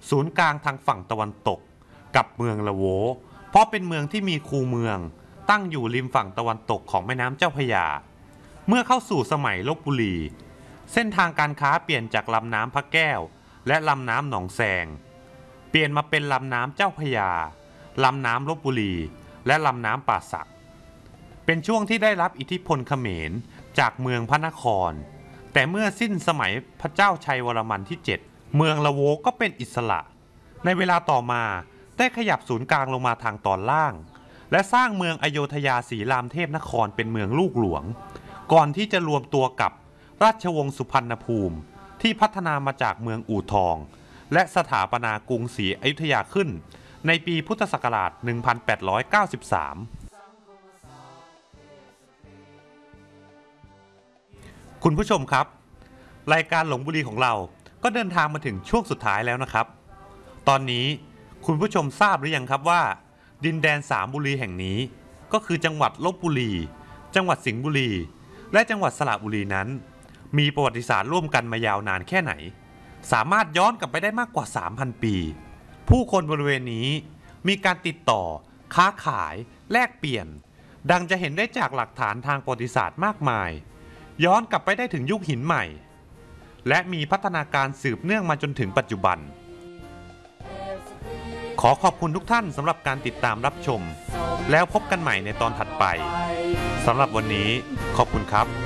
ศูนย์กลางทางฝั่งตะวันตกกับเมืองละโวเพราะเป็นเมืองที่มีคูเมืองตั้งอยู่ริมฝั่งตะวันตกของแม่น้ำเจ้าพระยาเมื่อเข้าสู่สมัยลพบุรีเส้นทางการค้าเปลี่ยนจากลำน้ำพระแก้วและลำน้ำหนองแซงเปลี่ยนมาเป็นลำน้ำเจ้าพระยาลำน้ำลพบุรีและลำน้ำป่าสักเป็นช่วงที่ได้รับอิทธิพลเขมรจากเมืองพระนครแต่เมื่อสิ้นสมัยพระเจ้าชัยวรมันที่ 7เมืองละโวก็เป็นอิสระในเวลาต่อมาได้ขยับศูนย์กลางลงมาทางตอนล่างและสร้างเมืองอโยธยาศรีรามเทพนครเป็นเมืองลูกหลวงก่อนที่จะรวมตัวกับราชวงศ์สุพรรณภูมิที่พัฒนามาจากเมืองอู่ทองและสถาปนากรุงศรีอยุธยาขึ้นในปีพุทธศักราช 1893 คุณผู้ชมครับรายการหลงบุรีของเราก็เดินทางมาถึงช่วงสุดท้ายแล้วนะครับตอนนี้คุณผู้ชมทราบหรือยังครับว่าดินแดน3บุรีแห่งนี้ก็คือจังหวัดลพบุรีจังหวัดสิงห์บุรีและจังหวัดสระบุรีนั้นมีประวัติศาสตร์ร่วมกันมายาวนานแค่ไหนสามารถย้อนกลับไปได้มากกว่า 3,000 ปีผู้คนบริเวณนี้มีการติดต่อค้าขายแลกเปลี่ยนดังจะเห็นได้จากหลักฐานทางประวัติศาสตร์มากมายย้อนกลับไปได้ถึงยุคหินใหม่และมีพัฒนาการสืบเนื่องมาจนถึงปัจจุบันขอขอบคุณทุกท่านสำหรับการติดตามรับชมแล้วพบกันใหม่ในตอนถัดไปสำหรับวันนี้ขอบคุณครับ